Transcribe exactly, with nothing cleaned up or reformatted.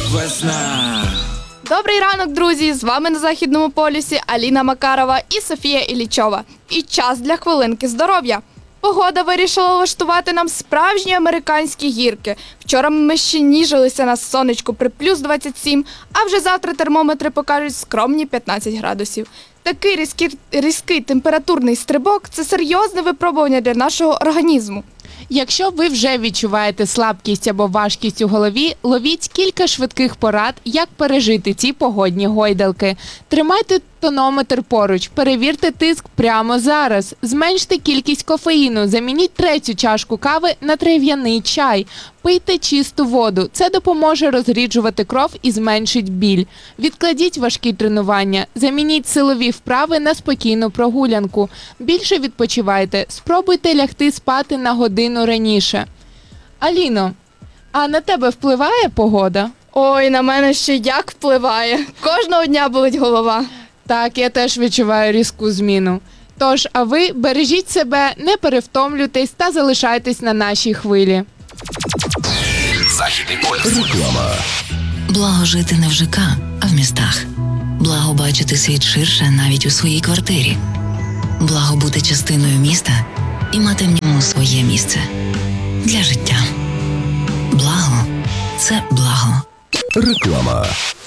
Весна. Добрий ранок, друзі! З вами на Західному полюсі Аліна Макарова і Софія Іллічова. І час для хвилинки здоров'я. Погода вирішила влаштувати нам справжні американські гірки. Вчора ми ще ніжилися на сонечку при плюс двадцять сім, а вже завтра термометри покажуть скромні п'ятнадцять градусів. Такий різкий, різкий температурний стрибок – це серйозне випробування для нашого організму. Якщо ви вже відчуваєте слабкість або важкість у голові, ловіть кілька швидких порад, як пережити ці погодні гойдалки. Тримайте тонометр поруч, перевірте тиск прямо зараз. Зменште кількість кофеїну, замініть третю чашку кави на трав'яний чай. Пийте чисту воду, це допоможе розріджувати кров і зменшить біль. Відкладіть важкі тренування, замініть силові вправи на спокійну прогулянку. Більше відпочивайте, спробуйте лягти спати на годину раніше. Аліно, а на тебе впливає погода? Ой, на мене ще як впливає. Кожного дня болить голова. Так, я теж відчуваю різку зміну. Тож, а ви бережіть себе, не перевтомлюйтесь та залишайтесь на нашій хвилі. Західний полюс. Реклама. Благо жити не в ЖК, а в містах. Благо бачити світ ширше навіть у своїй квартирі. Благо бути частиною міста і мати в ньому своє місце. Для життя. Благо – це благо. Реклама.